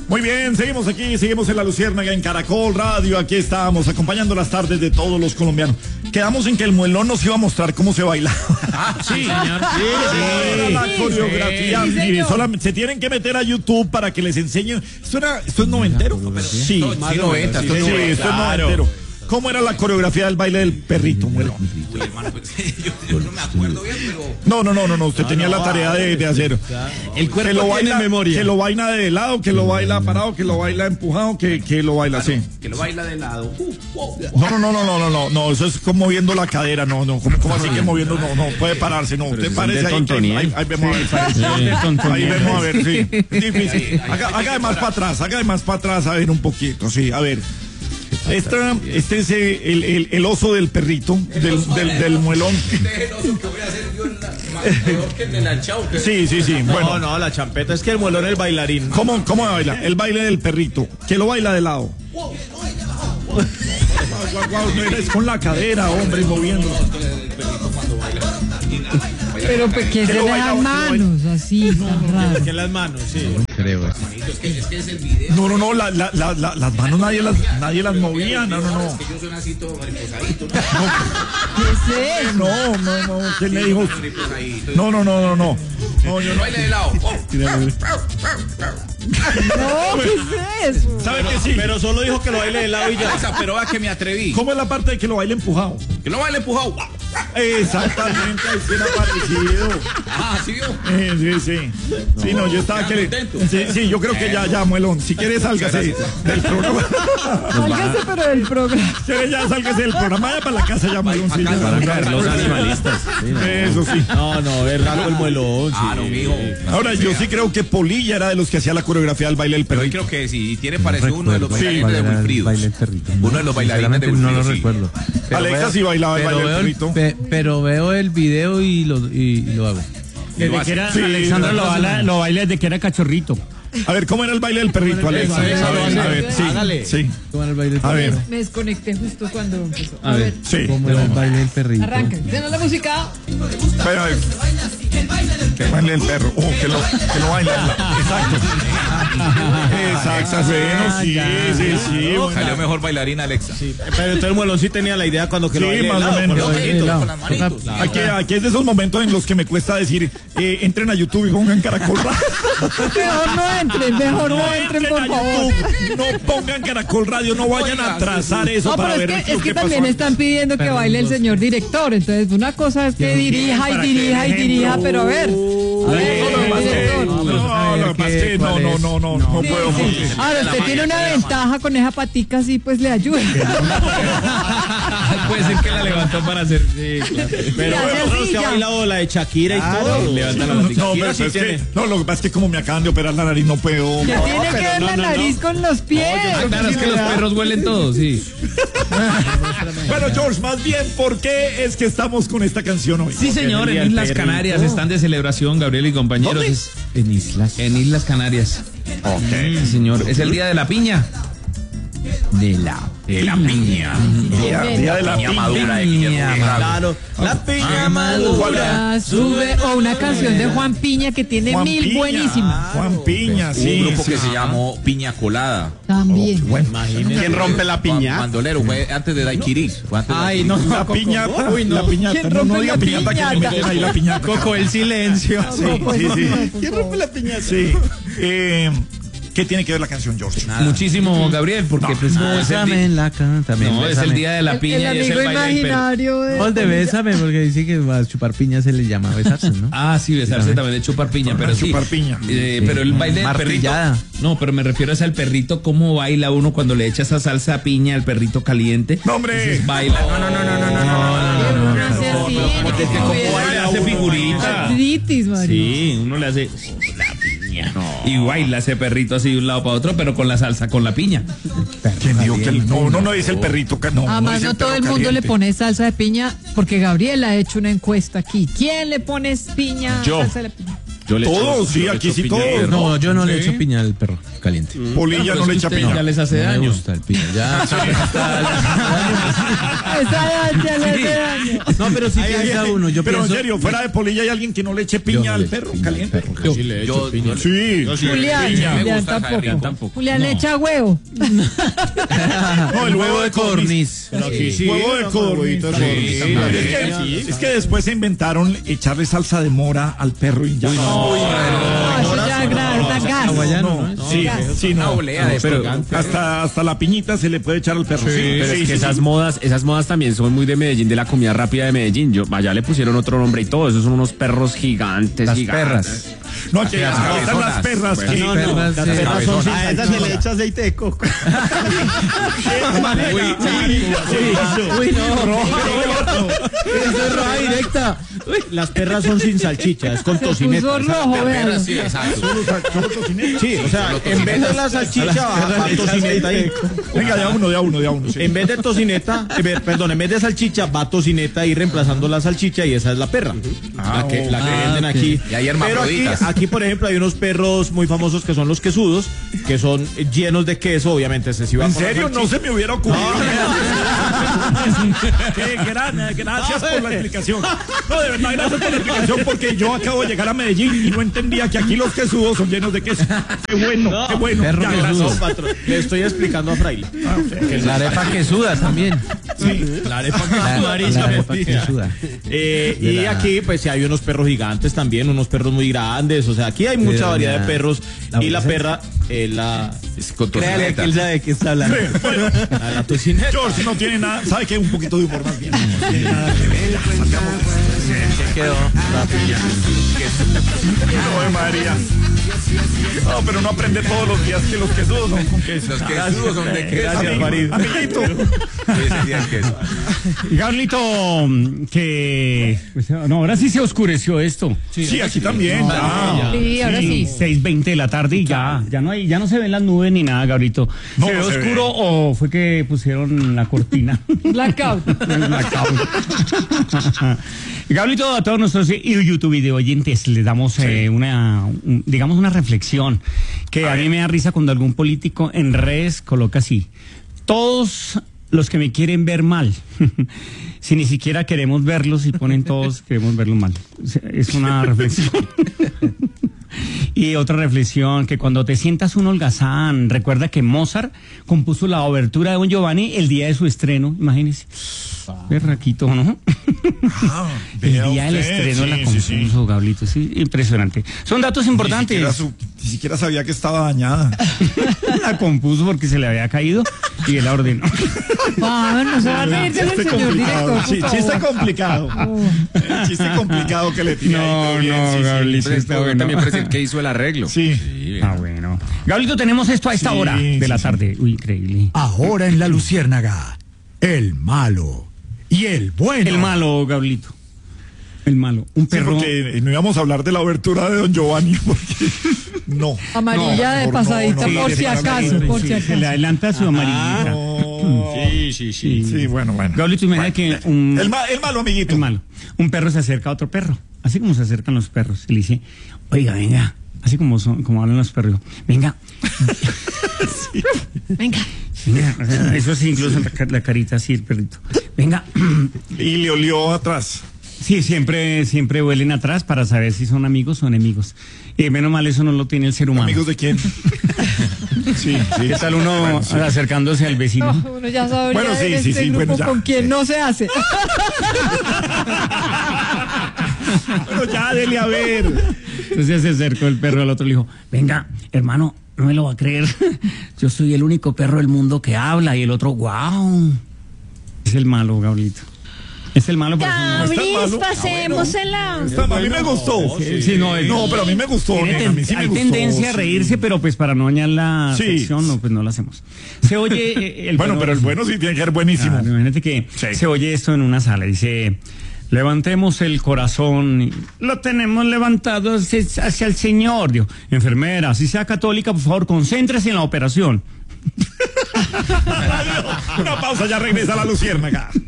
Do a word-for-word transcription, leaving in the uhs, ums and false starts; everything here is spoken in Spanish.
Muy bien, seguimos aquí, seguimos en La Luciérnaga, en Caracol Radio. Aquí estamos, acompañando las tardes de todos los colombianos. Quedamos en que el muelón nos iba a mostrar cómo se baila. Ah, sí, señor. Sí, sí, la coreografía. Sí, Mire, solamente se tienen que meter a YouTube para que les enseñen. ¿Esto, era, esto es noventero? Sí, más noventa. Sí, sí, esto es noventero. ¿Cómo era la coreografía del baile del perrito, muelón? Uy, hermano, pues, yo, yo no me acuerdo bien, pero... No, no, no, no, no. usted no, tenía no, la tarea de, de hacer. El cuerpo que lo tiene baila, memoria. Que lo baila de lado, que lo baila parado, que lo baila empujado, que, que lo baila así. Que lo baila de lado. Uh, uh, No, no, no, no, no, no, no, no, eso es como moviendo la cadera, no, no, como, como así que moviendo, no, no, puede pararse, no, usted parece ahí, que, ahí, ahí vemos a ver, ahí, ahí vemos a ver, sí, es difícil, haga, haga de más para atrás, haga de más para atrás, a ver un poquito, sí, a ver. Esta, este es el, el, el oso del perrito, del, del, del muelón. el oso que voy a hacer yo en la, mejor que el de la chau. Que... Sí, sí, sí, bueno. No, no, la champeta es que el muelón es el bailarín. ¿Cómo, cómo baila? El baile del perrito, que lo baila de lado. Es con la cadera, hombre, moviendo. Pero que se le dan manos así, tan raro. Que las manos, sí. Creo. Es que, es que es el video. No, no, no, la, la, la, la, las manos nadie las, nadie las movía, no, no, no. Es que yo soy así todo mariposadito, ¿no? ¿Qué es eso? No, no, no, ¿quién le dijo? Mariposadito. No, no, no, no, no. No, yo no. Baile de lado. No, ¿qué es eso? ¿Sabe que sí? Pero solo dijo que lo baile de lado y ya. Alexa, pero vea que me atreví. ¿Cómo es la parte de que lo baile empujado? Que lo baile empujado. Exactamente, ahí sí era parecido. Ah, ¿sí vio? Eh, sí, sí. Sí, no, yo estaba que... Sí, sí, yo creo que ya, ya, muelón. Si quieres, sálgase del programa. Sálgase, pero del programa. Si quieres, ya sálgase del programa. Vaya para la casa ya, muelón. Sí, ya. Para caer los animalistas. Sí, no. Eso sí. No, no, es raro el muelón. Ah, no, mijo. Ahora, yo sí creo que Polilla era de los que hacía la coreografía del baile del Pero hoy perrito. creo que sí, tiene parecido uno de los Recuerdo bailarines de el Wilfrido. baile del perrito. Uno de los bailarines de Sinceramente no lo Wilfrido, sí. recuerdo. Pero Alexa veo- sí bailaba el pero baile del veo el perrito. pe- Pero veo el video y lo, y, y lo hago. Desde que era, Sí, Alexandra no, lo no, baila, lo baila desde que era cachorrito. A ver, ¿cómo era el baile del perrito, Alexa? A ver, a ver, a ver, sí, Hágale. sí. ¿Cómo era el baile del A ver, perrito? Me desconecté justo cuando empezó. A ver. sí. ¿Cómo era el baile del perrito? Arranca. ¿Tienes la música? Pero, a ver. Que baile el perro. Oh, que lo, que lo baile. Exacto. Exacto. Bueno, sí, sí, sí. Salió Bueno. mejor bailarina Alexa. Pero entonces el muelón sí tenía la idea cuando que lo Sí, baile de más o lado, menos. con los Manito, manitos. con las manitos. Aquí, aquí es de esos momentos en los que me cuesta decir, eh, entren a YouTube y pongan Caracol Radio. Mejor no entren, mejor no entren, por a favor. YouTube, no pongan Caracol Radio, no vayan a trazar eso No, para pero ver es que, lo es que pasó también antes. están pidiendo que baile el señor director. Entonces, una cosa es que dirija y para que dirija y dejen, dirija, no. pero a ver. A ver, No, lo que pasa es que- director. no, lo que pasa es que no, no, no, no, no Sí, puedo. sí. porque- Ahora, usted tiene una ventaja con esa patica, así pues le ayuda. Puede ser que la levantó para hacer. Sí, claro. Pero Ya, bueno, ya, usted sí, ha ya. bailado la de Shakira y todo. Levanta la No, patica. pero Shakira sí es que, tiene. no, lo que pasa es que como me acaban de operar la nariz, no puedo. Que tiene que ver la nariz con los pies. Ah, claro, es que los perros huelen todos, sí. Bueno, George, más bien, ¿por qué es que estamos con esta canción hoy? Sí, señor, el día en del Islas perrito. Canarias están de celebración, Gabriel y compañeros. ¿Dónde? Es- En islas. en Islas Canarias. Sí, señor. Es el día de la piña. De la. De la piña. Día, día de la Piña piña. madura de Guillermo Guerrero. Claro, la piña madura. Ah, sube o una canción de Juan Piña que tiene Juan mil Piña. buenísimas. Juan Piña, Hubo sí. un grupo sí. que se llamó Piña Colada. También. Bueno, ¿Quién rompe la piña? Bandolero, fue antes de Daiquiri. Fue antes de Ay, Daiquiri. no. la piñata, Uy, no. la piñata, ¿Quién no, no rompe diga la piñata, que me piñata? meten ahí la piñata. Coco, el silencio. Sí, sí, sí. ¿Quién rompe la piña? Sí. Eh, ¿Qué tiene que ver la canción, George? Muchísimo, Gabriel, porque pues, no, es el Bésame día, en la cama también. no, es el día de la El, piña el y es amigo el baile del perro. imaginario de... No, el de bésame, porque dice que a chupar piña se le llama besarse, ¿no? Ah, sí, besarse también de chupar piña, pero sí. Chupar piña. Eh, Sí. Pero el baile del perrito. Martillada. No, pero me refiero es al perrito, cómo baila uno cuando le echa esa salsa a piña al perrito caliente. ¡No, hombre! Baila. No, no, no, no, no, no, no, no, No hace así, ni que ¿Cómo tuviera baila? Hace figurita. artritis, María. Sí, uno le hace la piña. Y baila ese perrito así de un lado para otro, pero con la salsa, con la piña. ¿Quién dijo que el, no, no, no dice el perrito, ca- no, no Además, dice no el todo perro el mundo caliente. le pone salsa de piña, porque Gabriel ha hecho una encuesta aquí. ¿Quién le pone piña? Yo. Salsa de piña? Yo le Todos, echo- sí, yo le aquí echo sí piña al todos. perro. No, yo no le Sí. echo piña al perro caliente. Polilla Pero no es le que echa ustedes piña. ya les hace No me daño. gusta el piña. Ya. Esa ya le hace daño. No, pero sí Ay, ay, piensa ay. uno. Yo Pero pienso, en serio, fuera de Polilla hay alguien que no le eche yo piña no al le echo perro piña al caliente. perro Yo- caliente. le echo Yo- piña. yo- Sí. Julián, piña. Me Julián gusta, tampoco. Julián tampoco. Julián No. echa huevo. No, el huevo de codorniz. Pero aquí sí. Huevo de codorniz. huevito de Sí, codorniz. sí, también. es, que, es que después se inventaron echarle salsa de mora al perro y ya. No, eso ya es gran- da gas. Hawaiano, ¿no? Sí, sí, Una no. olea de pero- picante. Hasta, hasta la piñita se le puede echar al perro. Sí, Pero sí, es que sí, esas sí. modas, esas modas también son muy de Medellín, de la comida rápida de Medellín. Yo, allá le pusieron otro nombre y todo. Esos son unos perros gigantes, Las gigantes. perras. No, que Las están las cabezonas. perras. Bueno, que- no, no, las las perras perras son sin A esa se le echa aceite de coco. Uy, Uy, no. Eso es roja directa. Las perras son sin salchicha, es con Se tocineta. puso rojo, Perra, vean. sí, exacto. Sí, o sea, en vez de la salchicha va, va tocineta ahí. Venga, de a uno, de a uno, de a uno. sí. En vez de tocineta, eh, ver, perdón, en vez de salchicha va tocineta ahí reemplazando la salchicha y esa es la perra. la que, la que Ah, venden ok. aquí. Y hay Pero aquí, hermafroditas. aquí, por ejemplo, hay unos perros muy famosos que son los quesudos, que son llenos de queso, obviamente. Ese sí va ¿En con la serio? No salchicha. se me hubiera ocurrido. Qué gran, gracias por la explicación. No, de verdad, gracias por la explicación, porque yo acabo de llegar a Medellín y no entendía que aquí los quesudos son llenos de queso. Qué bueno, qué bueno. perro Ya, quesudo. gracias. No, patrón, le estoy explicando a Fraile. La arepa que suda también. La arepa que La, la arepa que suda. Eh, De y la- aquí pues sí hay unos perros gigantes también, unos perros muy grandes, o sea, aquí hay mucha doña- variedad de perros la y la abuela perra, eh, la, Es con Créale que tocineta. él sabe de qué está hablando. la, la tocineta. George no tiene nada, ¿sabe qué? Un poquito de humor más bien. No tiene nada que ver. ¿Qué quedó? No, de María. No, pero no aprende todos los días que los quesudos son con queso. Los quesudos son de queso. Gracias, Farid. Amiguito. Ese día es queso. Y Carlito, que... pues, no, ahora sí se oscureció esto. Sí, aquí también. ya. Sí, ahora sí. seis veinte de la tarde y ya, ya no hay, ya no se ven las nubes ni nada, Gabrito. No, ¿Se ve no se oscuro o fue que pusieron la cortina? Blackout. Gabrito, a todos nuestros YouTube video oyentes les damos eh, una, un- digamos una reflexión que a, mí me da risa cuando algún político en redes coloca así: todos los que me quieren ver mal, si ni siquiera queremos verlos y ponen todos queremos verlos mal. Es una reflexión. Y otra reflexión, que cuando te sientas un holgazán, recuerda que Mozart compuso la obertura de Don Giovanni el día de su estreno, imagínese. Berraquito, ¿no? Ah, el vea día del usted, estreno sí, la sí, compuso, sí. Gablito, sí, impresionante. Son datos Ni importantes. siquiera, su- ni siquiera sabía que estaba dañada. La compuso porque se le había caído y él la ordenó. Ah, no se va a reír del Chiste señor complicado. director. Sí, por chiste favor. complicado. Eh, Chiste complicado que le tiré. ahí, No, pero bien, no, sí, sí. Gablito, Entonces, está yo bueno. también parece el que hizo el arreglo. Sí. Ah, bueno. Gablito, tenemos esto a esta Sí, hora de sí, la sí. tarde. Uy, increíble. Ahora en la Luciérnaga, el malo y el bueno. El malo, Gablito. El malo. Un Sí, perro. porque no íbamos a hablar de la abertura de Don Giovanni, porque no. Amarilla de por pasadita, no, por no, si no, acaso, no, por Sí, si se le acaso. adelanta su amarillita. No. Sí, sí, sí. Sí, bueno, bueno. Gablito, imagina que un... El, ma- el malo, amiguito. El malo. Un perro se acerca a otro perro, así como se acercan los perros. Y le dice, oiga, venga, así como son, como hablan los perros, venga, Venga. venga, o sea, eso sí, incluso la, ca- la carita así, el perrito. Venga, Y le olió atrás. sí, siempre, siempre huelen atrás para saber si son amigos o enemigos. Y menos mal eso no lo tiene el ser humano. ¿Amigos de quién? Sí, sí. ¿Qué tal uno Bueno, sí. acercándose al vecino? No, uno ya sabría Bueno, sí, en sí, este sí, grupo bueno, ya. con quién no se hace. Pero ya, dele a ver. Entonces se acercó el perro al otro y le dijo, venga, hermano, no me lo va a creer. Yo soy el único perro del mundo que habla. Y el otro, wow. Es el malo, Gablito. Es el malo. Por eso no- Está malo. pasémosela. Está- a mí me gustó. Sí, sí, no, es- No, pero a mí me gustó. Tiene nena, a mí sí ten- me hay gustó, tendencia a sí. reírse, pero pues para no dañar la Sí. sección, no, pues no lo hacemos. Se oye eh, el Bueno, perro- pero el bueno sí tiene que ser buenísimo. Ah, imagínate que Sí. se oye esto en una sala. Dice, levantemos el corazón. y lo tenemos levantado hacia, hacia el Señor. Dijo, enfermera, si sea católica, por favor, concéntrese en la operación. Una pausa, ya regresa la luciérnaga.